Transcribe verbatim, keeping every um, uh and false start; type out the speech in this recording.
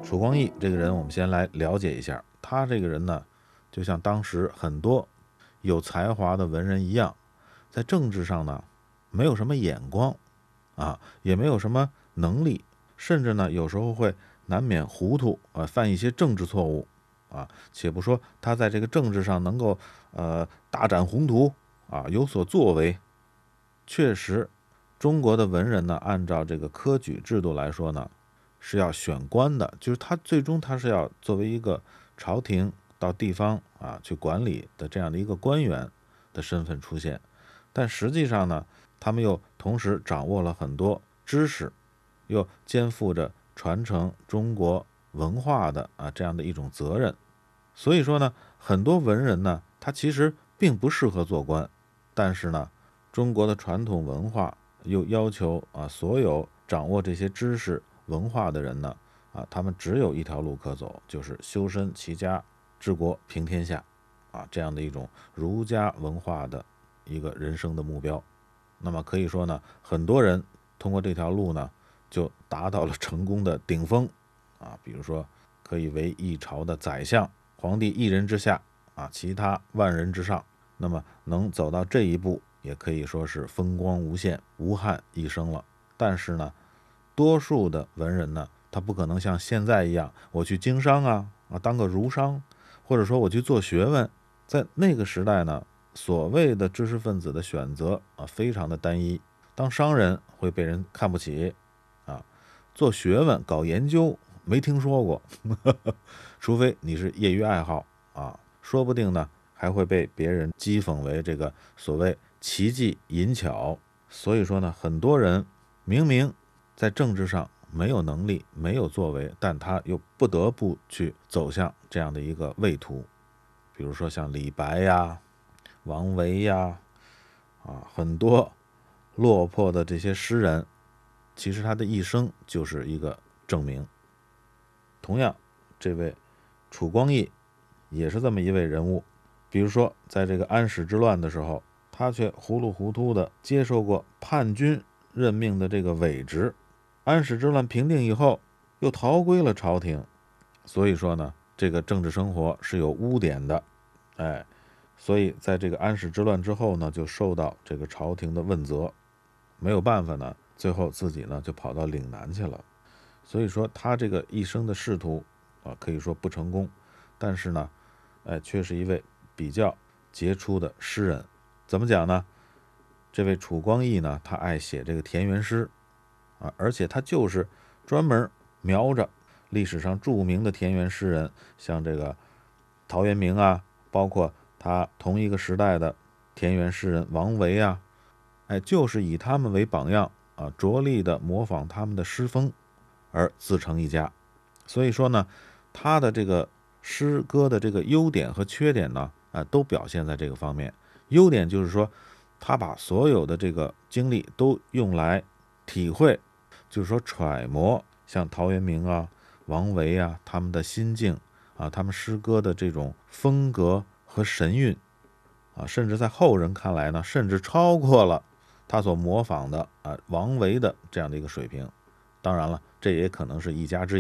楚光义这个人，我们先来了解一下。他这个人呢，就像当时很多有才华的文人一样，在政治上呢，没有什么眼光啊，也没有什么能力，甚至呢，有时候会难免糊涂啊，犯一些政治错误啊。且不说他在这个政治上能够呃大展宏图啊，有所作为，确实，中国的文人呢，按照这个科举制度来说呢，是要选官的，就是他最终他是要作为一个朝廷到地方啊去管理的这样的一个官员的身份出现。但实际上呢，他们又同时掌握了很多知识，又肩负着传承中国文化的啊这样的一种责任。所以说呢，很多文人呢，他其实并不适合做官，但是呢，中国的传统文化又要求啊，所有掌握这些知识文化的人呢，啊，他们只有一条路可走，就是修身齐家治国平天下啊，这样的一种儒家文化的一个人生的目标。那么可以说呢，很多人通过这条路呢，就达到了成功的顶峰啊，比如说可以为一朝的宰相，皇帝一人之下啊，其他万人之上。那么能走到这一步，也可以说是风光无限、无憾一生了。但是呢，多数的文人呢，他不可能像现在一样，我去经商啊，啊当个儒商，或者说我去做学问。在那个时代呢，所谓的知识分子的选择啊，非常的单一。当商人会被人看不起啊，做学问、搞研究没听说过，除非你是业余爱好啊，说不定呢还会被别人讥讽为这个所谓奇技淫巧。所以说呢，很多人明明在政治上没有能力、没有作为，但他又不得不去走向这样的一个畏途。比如说像李白呀、王维呀，啊，很多落魄的这些诗人，其实他的一生就是一个证明。同样，这位楚光义也是这么一位人物。比如说，在这个安史之乱的时候，他却糊里糊涂的接受过叛军任命的这个伪职。安史之乱平定以后，又逃归了朝廷。所以说呢，这个政治生活是有污点的，哎，所以在这个安史之乱之后呢，就受到这个朝廷的问责，没有办法呢，最后自己呢就跑到岭南去了。所以说他这个一生的仕途啊，可以说不成功，但是呢，哎，却是一位比较杰出的诗人。怎么讲呢？这位楚光义呢，他爱写这个田园诗啊，而且他就是专门瞄着历史上著名的田园诗人，像这个陶渊明啊，包括他同一个时代的田园诗人王维啊，哎，就是以他们为榜样啊，着力的模仿他们的诗风而自成一家。所以说呢，他的这个诗歌的这个优点和缺点呢，啊，都表现在这个方面。优点就是说，他把所有的这个精力都用来体会，就是说揣摩像陶渊明啊、王维啊他们的心境啊，他们诗歌的这种风格和神韵啊，甚至在后人看来呢，甚至超过了他所模仿的啊王维的这样的一个水平。当然了，这也可能是一家之